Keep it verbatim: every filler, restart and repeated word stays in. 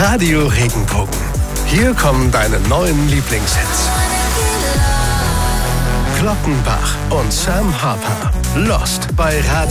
Radio Regenbogen. Hier kommen deine neuen Lieblingshits. Glockenbach und Sam Harper. Lost bei Radio